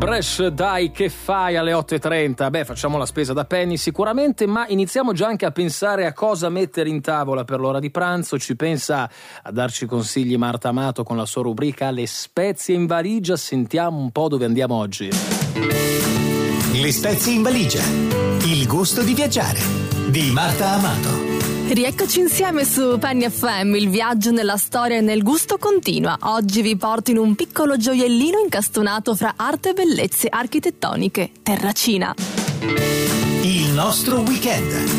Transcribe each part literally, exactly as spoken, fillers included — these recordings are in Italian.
Bresh, dai, che fai alle otto e trenta? Beh, facciamo la spesa da Penny sicuramente, ma iniziamo già anche a pensare a cosa mettere in tavola per l'ora di pranzo. Ci pensa a darci consigli Marta Amato con la sua rubrica Le spezie in valigia. Sentiamo un po' dove andiamo oggi. Le spezie in valigia, il gusto di viaggiare, di Marta Amato. Rieccoci insieme su Penny F M, il viaggio nella storia e nel gusto continua. Oggi vi porto in un piccolo gioiellino incastonato fra arte e bellezze architettoniche, Terracina. Il nostro weekend.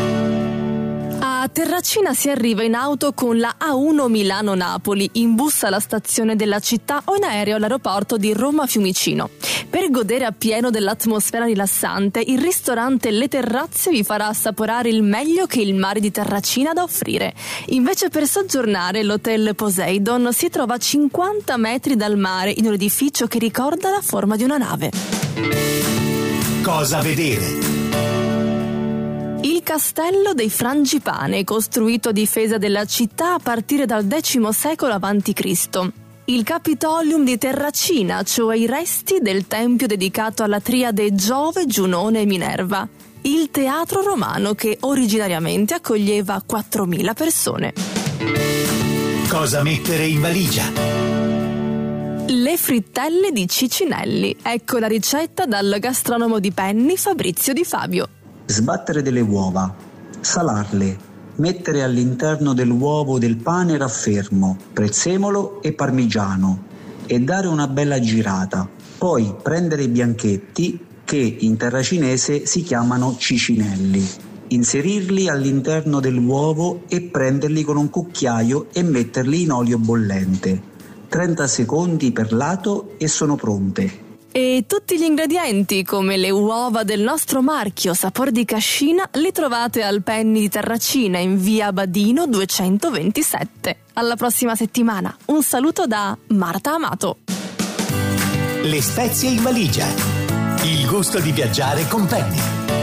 A Terracina si arriva in auto con la A uno Milano-Napoli, in bus alla stazione della città o in aereo all'aeroporto di Roma-Fiumicino. Per godere appieno dell'atmosfera rilassante, il ristorante Le Terrazze vi farà assaporare il meglio che il mare di Terracina ha da offrire. Invece per soggiornare, l'hotel Poseidon si trova a cinquanta metri dal mare in un edificio che ricorda la forma di una nave. Cosa vedere? Il castello dei Frangipane, costruito a difesa della città a partire dal X secolo avanti Cristo. Il Capitolium di Terracina, cioè i resti del tempio dedicato alla triade Giove, Giunone e Minerva. Il teatro romano che originariamente accoglieva quattromila persone. Cosa mettere in valigia? Le frittelle di Cicinelli. Ecco la ricetta dal gastronomo di Penny, Fabrizio Di Fabio. Sbattere delle uova, salarle, mettere all'interno dell'uovo del pane raffermo, prezzemolo e parmigiano e dare una bella girata. Poi prendere i bianchetti, che in terracinese si chiamano cicinelli, inserirli all'interno dell'uovo e prenderli con un cucchiaio e metterli in olio bollente. trenta secondi per lato e sono pronte. E tutti gli ingredienti, come le uova del nostro marchio Sapor di Cascina, li trovate al Penny di Terracina in via Badino duecentoventisette. Alla prossima settimana. Un saluto da Marta Amato. Le spezie in valigia, il gusto di viaggiare con Penny.